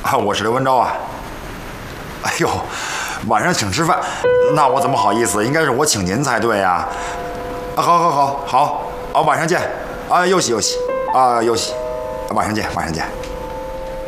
啊，我是刘文昭啊。哎呦，晚上请吃饭，那我怎么好意思？应该是我请您才对呀。啊，好，啊，晚上见。啊，休息，啊，晚上见。